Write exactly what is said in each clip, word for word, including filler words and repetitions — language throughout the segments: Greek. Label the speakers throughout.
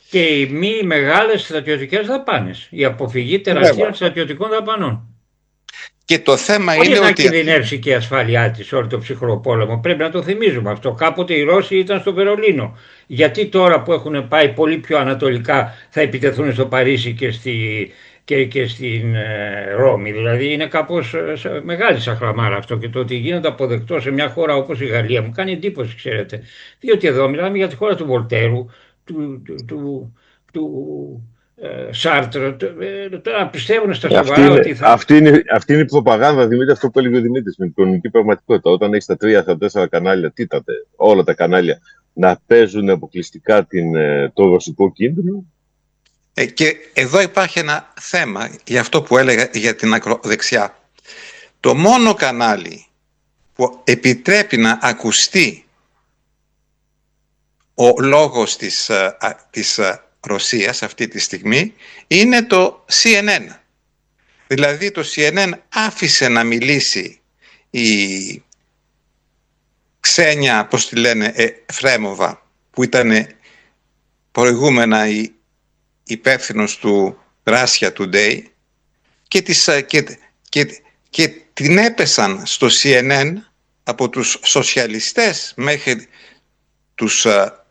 Speaker 1: και οι μη μεγάλες στρατιωτικές δαπάνες, η αποφυγή τεραστίων στρατιωτικών δαπανών.
Speaker 2: Και το θέμα
Speaker 1: Μπορεί
Speaker 2: είναι
Speaker 1: να
Speaker 2: ότι...
Speaker 1: κινδυνεύσει και η ασφάλειά της όλο το ψυχρό πόλεμο. Πρέπει να το θυμίζουμε αυτό. Κάποτε οι Ρώσοι ήταν στο Βερολίνο. Γιατί τώρα που έχουν πάει πολύ πιο ανατολικά θα επιτεθούν στο Παρίσι και, στη, και, και στην ε, Ρώμη? Δηλαδή είναι κάπως ε, μεγάλη σαχραμάρα αυτό, και το ότι γίνεται αποδεκτό σε μια χώρα όπως η Γαλλία μου κάνει εντύπωση, ξέρετε. Διότι εδώ μιλάμε για τη χώρα του Βολτέρου, του... του, του, του Σάρτρο, τώρα πιστεύουν στα σοβαρά
Speaker 3: αυτή είναι,
Speaker 1: ότι θα...
Speaker 3: Αυτή είναι, αυτή είναι η προπαγάνδα, Δημήτρη, αυτό που έλεγε ο Δημήτρης, με την κοινωνική πραγματικότητα. Όταν έχεις τα τρία, τα τέσσερα κανάλια, τι τα, όλα τα κανάλια, να παίζουν αποκλειστικά την, το ρωσικό κίνδυνο.
Speaker 2: Ε, και εδώ υπάρχει ένα θέμα για αυτό που έλεγα για την ακροδεξιά. Το μόνο κανάλι που επιτρέπει να ακουστεί ο λόγος της, της Ρωσίας αυτή τη στιγμή είναι το σι εν εν. Δηλαδή το σι εν εν άφησε να μιλήσει η Ξένια, πώς τη λένε, ε, Φρέμοβα, που ήταν προηγούμενα η υπεύθυνος του Russia Today, και, τις, και, και, και την έπεσαν στο σι εν εν από τους σοσιαλιστές μέχρι τους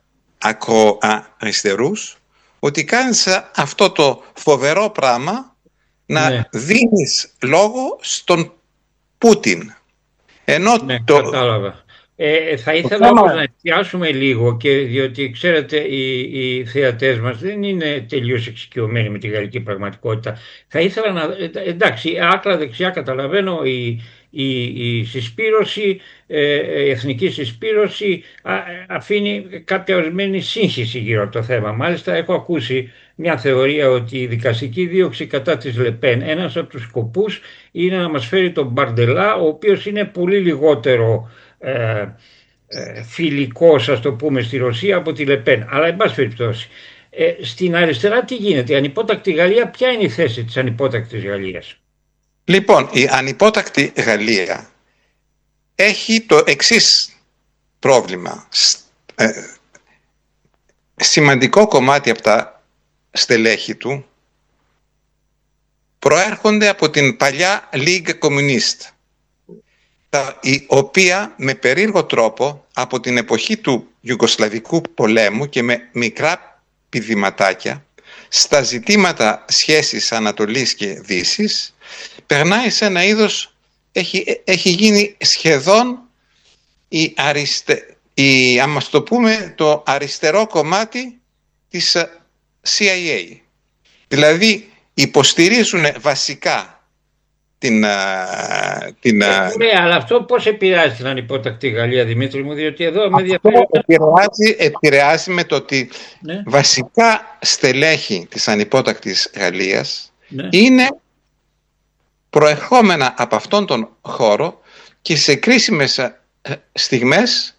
Speaker 2: ακροαριστερούς, ότι κάνεις αυτό το φοβερό πράγμα, να ναι. δίνεις λόγο στον Πούτιν. Ενώ
Speaker 1: ναι,
Speaker 2: το...
Speaker 1: κατάλαβα. Ε, θα ήθελα όμως να εστιάσουμε λίγο, και διότι ξέρετε οι, οι θεατές μας δεν είναι τελείως εξοικειωμένοι με τη γαλλική πραγματικότητα. Θα ήθελα να... Εντάξει, άκρα δεξιά καταλαβαίνω, η, η, η συσπήρωση, η εθνική συσπήρωση αφήνει κάποια ορισμένη σύγχυση γύρω από το θέμα. Μάλιστα έχω ακούσει μια θεωρία ότι η δικαστική δίωξη κατά της Λεπέν, ένας από τους σκοπούς είναι να μας φέρει τον Μπαρντελά, ο οποίος είναι πολύ λιγότερο ε, ε, φιλικός, ας το πούμε, στη Ρωσία από τη Λεπέν. Αλλά εν πάση περιπτώσει, ε, στην αριστερά τι γίνεται? Η ανυπότακτη Γαλλία, ποια είναι η θέση της ανυπότακτης Γαλλίας?
Speaker 2: Λοιπόν, η ανυπότακτη Γαλλία έχει το εξής πρόβλημα. Ε, σημαντικό κομμάτι από τα στελέχη του προέρχονται από την παλιά Ligue Communiste, η οποία με περίεργο τρόπο από την εποχή του Ιουγκοσλαβικού πολέμου και με μικρά πηδηματάκια στα ζητήματα σχέσης Ανατολής και Δύσης περνάει σε ένα είδος, έχει, έχει γίνει σχεδόν η, αριστε, η, άμα το πούμε, το αριστερό κομμάτι της σι άι έι. Δηλαδή υποστηρίζουν βασικά την... την
Speaker 1: ναι, αλλά αυτό πώς επηρεάζει την ανυπότακτη Γαλλία, Δημήτρη μου, διότι εδώ με
Speaker 2: διαφέρει... επηρεάζει, επηρεάζει με το ότι ναι. βασικά στελέχη της ανυπότακτης Γαλλίας ναι. είναι προερχόμενα από αυτόν τον χώρο και σε κρίσιμες στιγμές.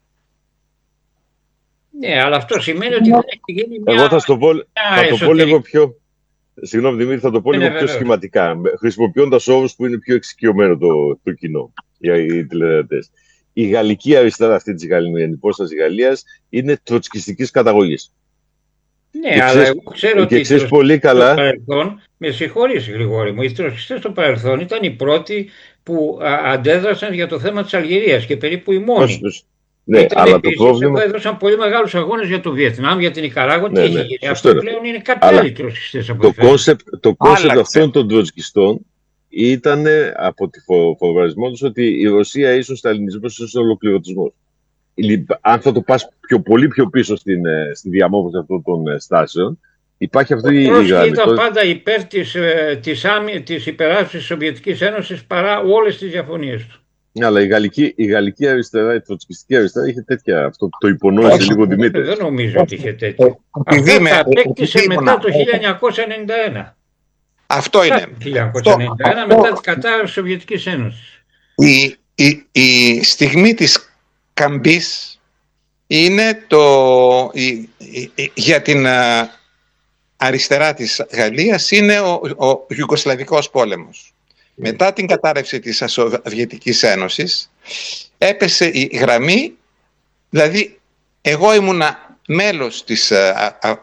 Speaker 1: Ναι, αλλά αυτό σημαίνει ότι δεν έχει γίνει μια...
Speaker 3: Εγώ θα το πω, θα το πω λίγο πιο... Συγγνώμη Δημήτρη, θα το πω λίγο πιο σχηματικά, χρησιμοποιώντας όρους που είναι πιο εξοικειωμένο το, το κοινό, για οι τηλεδεατές. Η γαλλική αριστερά αυτή της υπόστασης Γαλλίας είναι τροτσκιστικής καταγωγής.
Speaker 1: Ναι, και αλλά ξέρεις, εγώ ξέρω
Speaker 3: και
Speaker 1: ότι
Speaker 3: ξέρεις πολύ καλά...
Speaker 1: στο παρελθόν, με συγχωρείς Γρηγόρη μου, οι τροτσκιστές στο παρελθόν ήταν οι πρώτοι που α, αντέδρασαν για το θέμα της Αλγερίας και περίπου οι μόνοι.
Speaker 3: Ναι, ήταν αλλά το πρόβλημα...
Speaker 1: έδωσαν πολύ μεγάλους αγώνες για το Βιετνάμ, για την Νικαράγουα,
Speaker 3: ναι,
Speaker 1: τι έχει
Speaker 3: ναι,
Speaker 1: γίνει. Αυτό πλέον είναι κάποιοι άλλοι τροτσκιστές από
Speaker 3: το κόνσεπτ, το κόνσεπτ αυτών των τροτσκιστών ήταν από τη φοβαρισμό τους ότι η Ρωσία ίσως σταλινισμός, ίσως ολοκληρωτισμός. Αν θα το πας πιο, πολύ πιο πίσω στην, στη διαμόρφωση αυτών των στάσεων, υπάρχει αυτή η
Speaker 1: Τρότσκι ήταν πάντα υπέρ της, της, της υπεράσπισης της Σοβιετικής Ένωσης παρά όλες τις διαφωνίες του.
Speaker 3: Ναι, αλλά η γαλλική, η γαλλική αριστερά, η τροτσκιστική αριστερά είχε τέτοια. Αυτό το υπονόησε λίγο Δημήτρη.
Speaker 1: Δεν νομίζω ότι είχε τέτοια. Αυτό τα απέκτησε μετά το χίλια εννιακόσια ενενήντα ένα.
Speaker 2: Αυτό είναι.
Speaker 1: Το χίλια εννιακόσια ενενήντα ένα μετά την κατάρρευση της Σοβιετικής Ένωσης.
Speaker 2: Η, η, η στιγμή της καμπής είναι το, η, η, για την α, αριστερά της Γαλλίας είναι ο, ο Ιουγκοσλαβικός πόλεμος. Μετά την κατάρρευση της Σοβιετικής Ένωσης έπεσε η γραμμή, δηλαδή εγώ ήμουνα μέλος της α, α,